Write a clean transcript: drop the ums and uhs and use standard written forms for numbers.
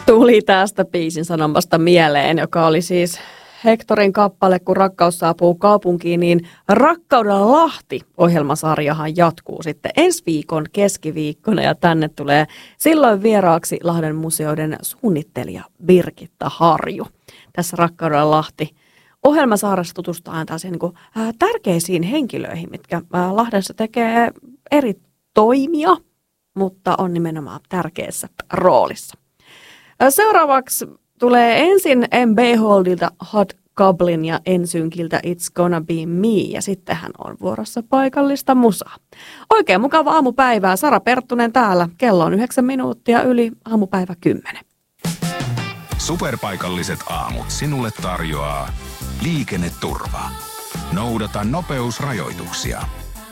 Tuli tästä biisin sanomasta mieleen, joka oli siis Hectorin kappale, kun rakkaus saapuu kaupunkiin, niin Rakkaudella Lahti -ohjelmasarjahan jatkuu sitten ensi viikon keskiviikkona ja tänne tulee silloin vieraaksi Lahden museoiden suunnittelija Birgitta Harju. Tässä Rakkaudella Lahti -ohjelmasarjassa tutustutaan taas tärkeisiin henkilöihin, mitkä Lahdessa tekee eri toimia, mutta on nimenomaan tärkeässä roolissa. Seuraavaksi tulee ensin M. Beholdilta Hot Goblin ja Ensynkiltä It's Gonna Be Me ja sittenhän on vuorossa paikallista musaa. Oikein mukava aamupäivää. Sara Perttunen täällä. Kello on 9 minuuttia yli aamupäivä 10. Superpaikalliset aamut sinulle tarjoaa liikenneturva. Noudata nopeusrajoituksia.